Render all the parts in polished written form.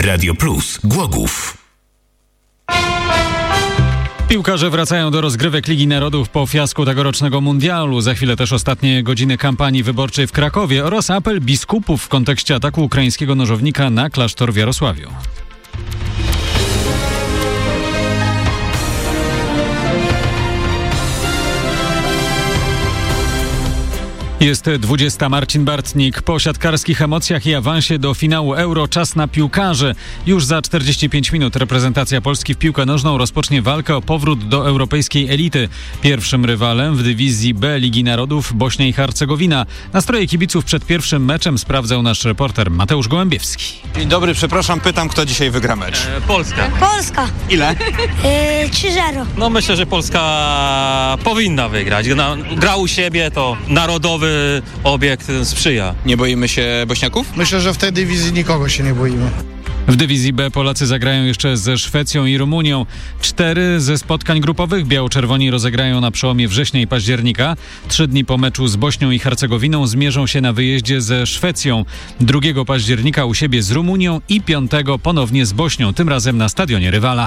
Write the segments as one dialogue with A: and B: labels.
A: Radio Plus Głogów.
B: Piłkarze wracają do rozgrywek Ligi Narodów po fiasku tegorocznego mundialu. Za chwilę też ostatnie godziny kampanii wyborczej w Krakowie oraz apel biskupów w kontekście ataku ukraińskiego nożownika na klasztor w Jarosławiu. Jest 20. Marcin Bartnik. Po siatkarskich emocjach i awansie do finału Euro czas na piłkarzy. Już za 45 minut reprezentacja Polski w piłkę nożną rozpocznie walkę o powrót do europejskiej elity. Pierwszym rywalem w dywizji B Ligi Narodów Bośnia i Hercegowina. Nastroje kibiców przed pierwszym meczem sprawdzał nasz reporter Mateusz Gołębiewski.
C: Dzień dobry, przepraszam, pytam, kto dzisiaj wygra mecz?
D: Polska.
E: Polska.
C: Ile?
E: 3-0.
D: No myślę, że Polska powinna wygrać. Gra u siebie, to narodowy obiekt sprzyja.
C: Nie boimy się Bośniaków?
F: Myślę, że w tej dywizji nikogo się nie boimy.
B: W dywizji B Polacy zagrają jeszcze ze Szwecją i Rumunią. 4 ze spotkań grupowych biało-czerwoni rozegrają na przełomie września i października. 3 dni po meczu z Bośnią i Hercegowiną zmierzą się na wyjeździe ze Szwecją. 2 października u siebie z Rumunią i 5 ponownie z Bośnią, tym razem na stadionie rywala.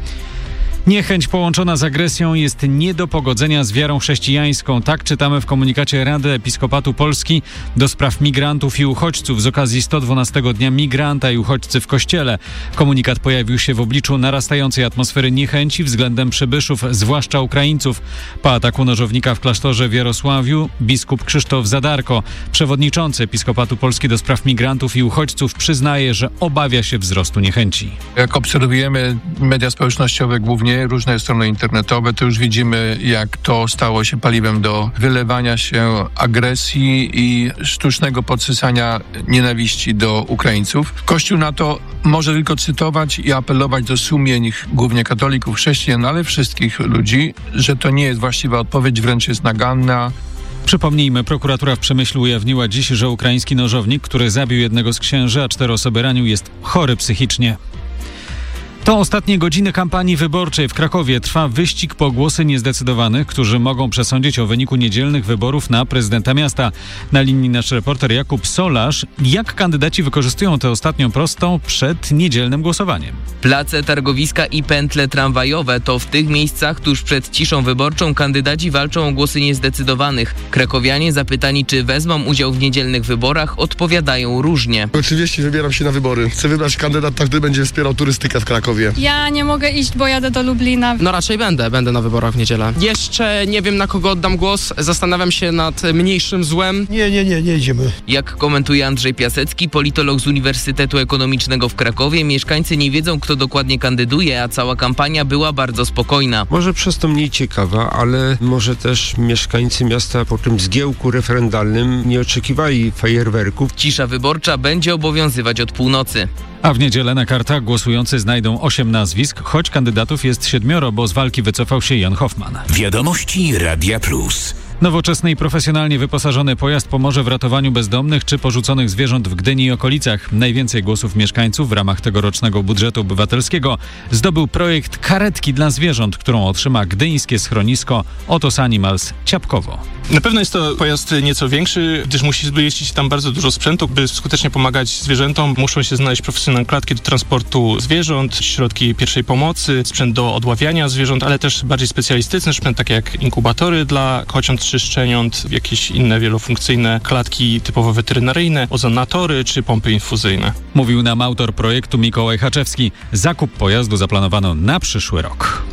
B: Niechęć połączona z agresją jest nie do pogodzenia z wiarą chrześcijańską. Tak czytamy w komunikacie Rady Episkopatu Polski do spraw migrantów i uchodźców z okazji 112 Dnia Migranta i Uchodźcy w Kościele. Komunikat pojawił się w obliczu narastającej atmosfery niechęci względem przybyszów, zwłaszcza Ukraińców. Po ataku nożownika w klasztorze w Jarosławiu biskup Krzysztof Zadarko, przewodniczący Episkopatu Polski do spraw migrantów i uchodźców, przyznaje, że obawia się wzrostu niechęci.
G: Jak obserwujemy media społecznościowe, głównie różne strony internetowe, to już widzimy, jak to stało się paliwem do wylewania się agresji i sztucznego podsysania nienawiści do Ukraińców. Kościół na to może tylko cytować i apelować do sumień głównie katolików, chrześcijan, ale wszystkich ludzi, że to nie jest właściwa odpowiedź, wręcz jest naganna.
B: Przypomnijmy, prokuratura w Przemyślu ujawniła dziś, że ukraiński nożownik, który zabił jednego z księży, a 4 osoby ranił, jest chory psychicznie. To ostatnie godziny kampanii wyborczej. W Krakowie trwa wyścig po głosy niezdecydowanych, którzy mogą przesądzić o wyniku niedzielnych wyborów na prezydenta miasta. Na linii nasz reporter Jakub Solarz. Jak kandydaci wykorzystują tę ostatnią prostą przed niedzielnym głosowaniem?
H: Place, targowiska i pętle tramwajowe to w tych miejscach tuż przed ciszą wyborczą kandydaci walczą o głosy niezdecydowanych. Krakowianie zapytani, czy wezmą udział w niedzielnych wyborach, odpowiadają różnie.
I: Oczywiście wybieram się na wybory. Chcę wybrać kandydata, który będzie wspierał turystykę w Krakowie.
J: Ja nie mogę iść, bo jadę do Lublina.
K: No raczej będę na wyborach w niedzielę. Jeszcze nie wiem, na kogo oddam głos. Zastanawiam się nad mniejszym złem.
F: Nie idziemy.
H: Jak komentuje Andrzej Piasecki, politolog z Uniwersytetu Ekonomicznego w Krakowie, mieszkańcy nie wiedzą, kto dokładnie kandyduje, a cała kampania była bardzo spokojna.
L: Może przez to mniej ciekawa, ale może też mieszkańcy miasta po tym zgiełku referendalnym nie oczekiwali fajerwerków.
H: Cisza wyborcza będzie obowiązywać od północy.
B: A w niedzielę na kartach głosujący znajdą 8 nazwisk, choć kandydatów jest 7, bo z walki wycofał się Jan Hoffman.
A: Wiadomości Radia Plus.
B: Nowoczesny i profesjonalnie wyposażony pojazd pomoże w ratowaniu bezdomnych czy porzuconych zwierząt w Gdyni i okolicach. Najwięcej głosów mieszkańców w ramach tegorocznego budżetu obywatelskiego zdobył projekt karetki dla zwierząt, którą otrzyma gdyńskie schronisko Otos Animals Ciapkowo.
M: Na pewno jest to pojazd nieco większy, gdyż musi zmieścić tam bardzo dużo sprzętu. By skutecznie pomagać zwierzętom, muszą się znaleźć profesjonalne klatki do transportu zwierząt, środki pierwszej pomocy, sprzęt do odławiania zwierząt, ale też bardziej specjalistyczny sprzęt, takie jak inkubatory dla kociąt czy szczeniąt, jakieś inne wielofunkcyjne klatki typowo weterynaryjne, ozonatory czy pompy infuzyjne.
B: Mówił nam autor projektu Mikołaj Haczewski. Zakup pojazdu zaplanowano na przyszły rok.